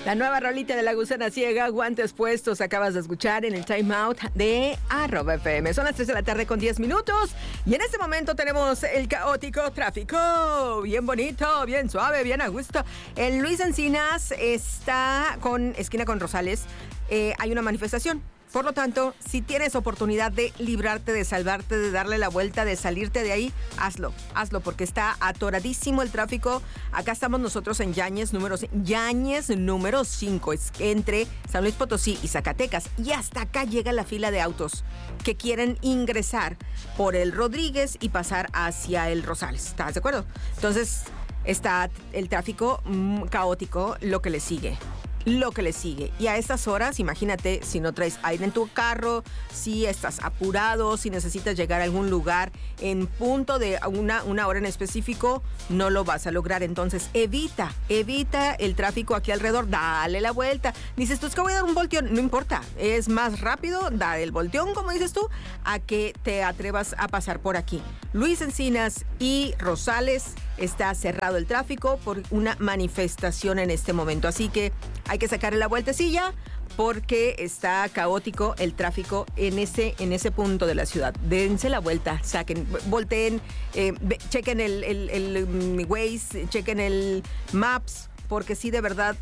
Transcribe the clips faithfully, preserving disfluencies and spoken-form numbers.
La nueva rolita de La Gusana Ciega, guantes puestos, acabas de escuchar en el Time Out de arroba F M. Son las tres de la tarde con diez minutos y en este momento tenemos el caótico tráfico. Bien bonito, bien suave, bien a gusto. En Luis Encinas está con esquina con Rosales. Eh, hay una manifestación. Por lo tanto, si tienes oportunidad de librarte, de salvarte, de darle la vuelta, de salirte de ahí, hazlo, hazlo, porque está atoradísimo el tráfico. Acá estamos nosotros en Yáñez número Yáñez número cinco, es entre San Luis Potosí y Zacatecas. Y hasta acá llega la fila de autos que quieren ingresar por el Rodríguez y pasar hacia el Rosales. ¿Estás de acuerdo? Entonces, está el tráfico mmm, caótico, lo que le sigue. Lo que le sigue. Y a estas horas, imagínate, si no traes aire en tu carro, si estás apurado, si necesitas llegar a algún lugar en punto de una, una hora en específico, no lo vas a lograr. Entonces, evita, evita el tráfico aquí alrededor, dale la vuelta. Dices tú, es que voy a dar un volteón. No importa, es más rápido dar el volteón, como dices tú, a que te atrevas a pasar por aquí. Luis Encinas y Rosales está cerrado el tráfico por una manifestación en este momento. Así que hay que sacarle la vueltecilla porque está caótico el tráfico en ese, en ese punto de la ciudad. Dense la vuelta, saquen, volteen, eh, chequen el, el, el Waze, chequen el Maps, porque sí, de verdad,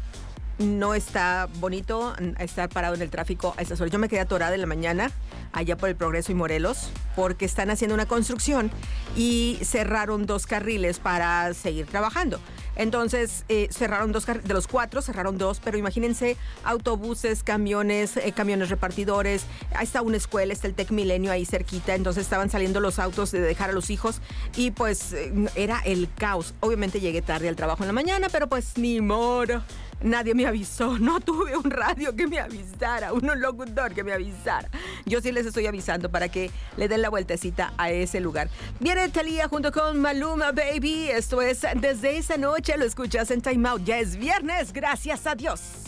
no está bonito estar parado en el tráfico a estas horas. Yo me quedé atorada en la mañana allá por el Progreso y Morelos porque están haciendo una construcción y cerraron dos carriles para seguir trabajando. Entonces eh, cerraron dos carriles, de los cuatro cerraron dos, pero imagínense autobuses, camiones, eh, camiones repartidores. Ahí está una escuela, está el Tec Milenio ahí cerquita, entonces estaban saliendo los autos de dejar a los hijos y pues eh, era el caos. Obviamente llegué tarde al trabajo en la mañana, pero pues ni modo. Nadie me avisó, no tuve un radio que me avisara, un locutor que me avisara. Yo sí les estoy avisando para que le den la vueltecita a ese lugar. Viene Thalía junto con Maluma Baby. Esto es Desde esa noche, lo escuchas en Time Out. Ya es viernes, gracias a Dios.